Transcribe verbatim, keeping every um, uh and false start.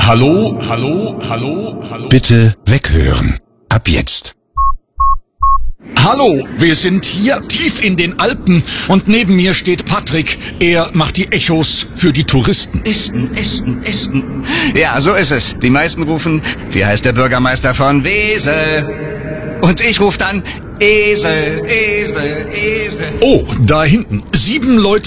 Hallo, hallo, hallo, hallo. Bitte weghören. Ab jetzt. Hallo, wir sind hier tief in den Alpen und neben mir steht Patrick. Er macht die Echos für die Touristen. Esten, Esten, Esten. Ja, so ist es. Die meisten rufen, wie heißt der Bürgermeister von Wesel? Und ich rufe dann, Esel, Esel, Esel. Oh, da hinten. Sieben Leute